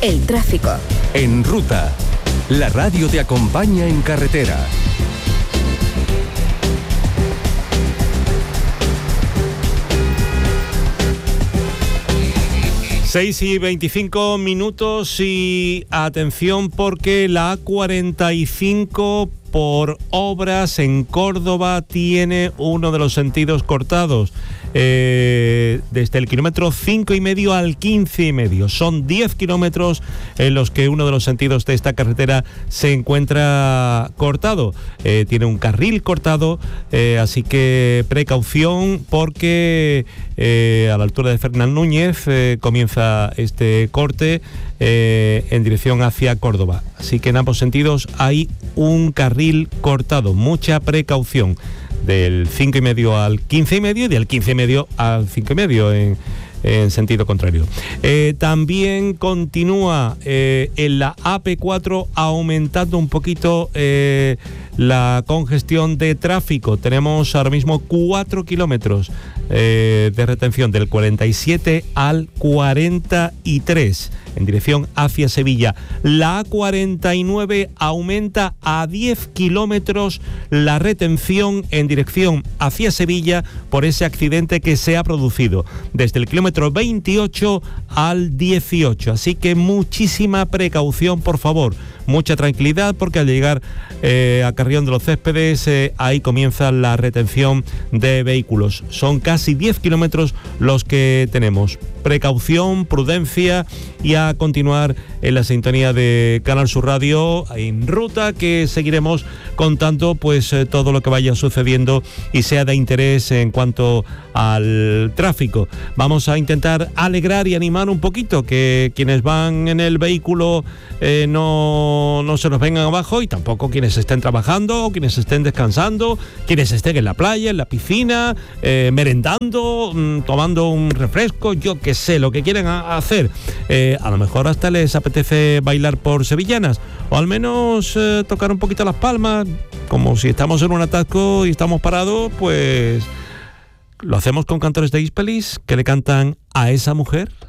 El tráfico. En Ruta, la radio te acompaña en carretera. Seis y 25 minutos y atención porque la A45 por obras en Córdoba tiene uno de los sentidos cortados. Desde el kilómetro 5,5 al 15,5. Son 10 kilómetros en los que uno de los sentidos de esta carretera se encuentra cortado. Tiene un carril cortado, así que precaución porque a la altura de Fernán Núñez comienza este corte en dirección hacia Córdoba. Así que en ambos sentidos hay un carril cortado. Mucha precaución. Del 5,5 al 15,5 y del 15,5 al 5,5 en sentido contrario. También continúa en la AP4 aumentando un poquito la congestión de tráfico. Tenemos ahora mismo 4 kilómetros de retención del 47 al 43 en dirección hacia Sevilla. La A49 aumenta a 10 kilómetros la retención en dirección hacia Sevilla por ese accidente que se ha producido desde el kilómetro 28 al 18. Así que muchísima precaución, por favor. Mucha tranquilidad porque al llegar a Carrión de los Céspedes ahí comienza la retención de vehículos. Son casi 10 kilómetros los que tenemos. Precaución, prudencia y a continuar en la sintonía de Canal Sur Radio en Ruta, que seguiremos contando pues todo lo que vaya sucediendo y sea de interés en cuanto al tráfico. Vamos a intentar alegrar y animar un poquito, que quienes van en el vehículo no se nos vengan abajo, y tampoco quienes estén trabajando, quienes estén descansando, quienes estén en la playa, en la piscina, merendando, tomando un refresco, yo que sé, lo que quieran hacer. A lo mejor hasta les apetece bailar por sevillanas, o al menos tocar un poquito las palmas, como si estamos en un atasco y estamos parados, pues lo hacemos con Cantores de Hispalis, que le cantan A esa mujer.